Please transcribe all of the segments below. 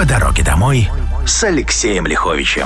По дороге домой с Алексеем Лиховичем.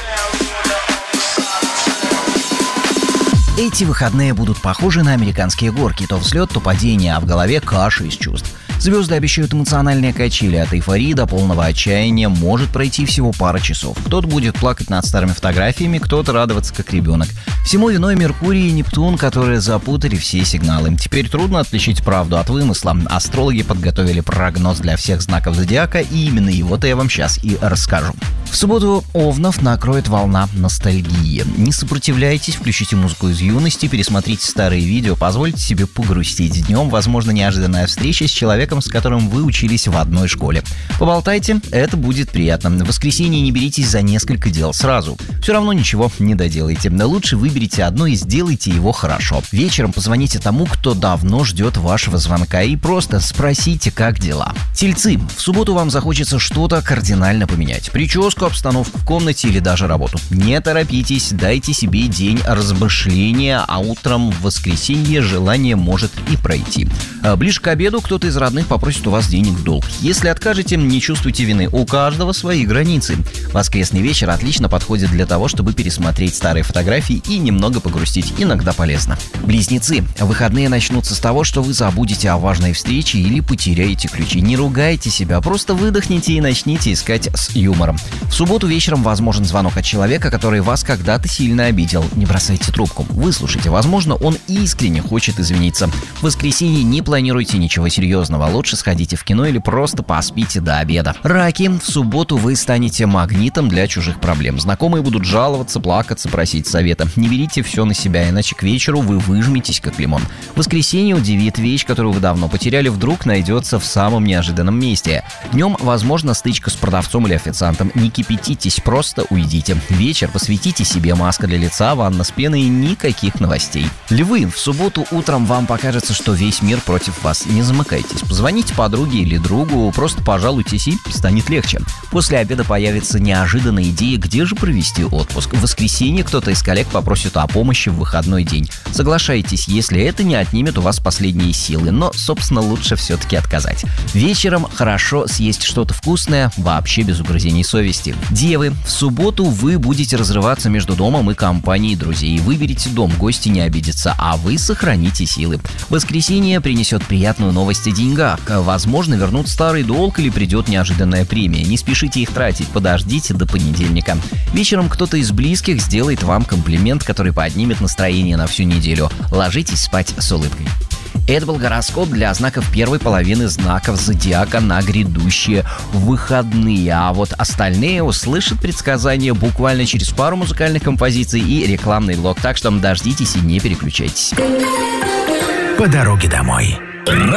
Эти выходные будут похожи на американские горки. То взлет, то падение, а в голове каша из чувств. Звезды обещают эмоциональные качели. От эйфории до полного отчаяния может пройти всего пара часов. Кто-то будет плакать над старыми фотографиями, кто-то радоваться как ребенок. Всему виной Меркурий и Нептун, которые запутали все сигналы. Теперь трудно отличить правду от вымысла. Астрологи подготовили прогноз для всех знаков зодиака, и именно его-то я вам сейчас и расскажу. В субботу Овнов накроет волна ностальгии. Не сопротивляйтесь, включите музыку из юности, пересмотрите старые видео, позвольте себе погрустить. Днем, возможно, неожиданная встреча с человеком, с которым вы учились в одной школе. Поболтайте, это будет приятно. В воскресенье не беритесь за несколько дел сразу. Все равно ничего не доделаете. Лучше выберите одно и сделайте его хорошо. Вечером позвоните тому, кто давно ждет вашего звонка, и просто спросите, как дела. Тельцы, в субботу вам захочется что-то кардинально поменять. Прическу, обстановку в комнате или даже работу. Не торопитесь, дайте себе день размышления, а утром в воскресенье желание может и пройти. Ближе к обеду кто-то из родных попросит у вас денег в долг. Если откажете, не чувствуйте вины. У каждого свои границы. Воскресный вечер отлично подходит для того, чтобы пересмотреть старые фотографии и немного погрустить. Иногда полезно. Близнецы, выходные начнутся с того, что вы забудете о важной встрече или потеряете ключи. Не ругайте себя, просто выдохните и начните искать с юмором. В субботу вечером возможен звонок от человека, который вас когда-то сильно обидел. Не бросайте трубку. Выслушайте. Возможно, он искренне хочет извиниться. В воскресенье не планируйте ничего серьезного. Лучше сходите в кино или просто поспите до обеда. Раки, в субботу вы станете магнитом для чужих проблем. Знакомые будут жаловаться, плакаться, просить совета. Не берите все на себя, иначе к вечеру вы выжметесь как лимон. В воскресенье удивит вещь, которую вы давно потеряли, вдруг найдется в самом неожиданном месте. Днем, возможно, стычка с продавцом или официантом. Не кипятитесь, просто уйдите. Вечер посвятите себе, маска для лица, ванна с пеной и никаких новостей. Львы, в субботу утром вам покажется, что весь мир против вас. Не замыкайтесь. Позвоните подруге или другу, просто пожалуйтесь и станет легче. После обеда появится неожиданная идея, где же провести отпуск. В воскресенье кто-то из коллег попросит о помощи в выходной день. Соглашайтесь, если это не отнимет у вас последние силы, но, собственно, лучше все-таки отказать. Вечером хорошо съесть что-то вкусное, вообще без угрызений совести. Девы, в субботу вы будете разрываться между домом и компанией друзей. Выберите дом, гости не обидятся, а вы сохраните силы. Воскресенье принесет приятную новость о деньгах. Возможно, вернут старый долг или придет неожиданная премия. Не спешите их тратить, подождите до понедельника. Вечером кто-то из близких сделает вам комплимент, который поднимет настроение на всю неделю. Ложитесь спать с улыбкой. Это был гороскоп для знаков первой половины знаков зодиака на грядущие выходные. А вот остальные услышат предсказания буквально через пару музыкальных композиций и рекламный блок. Так что дождитесь и не переключайтесь. По дороге домой.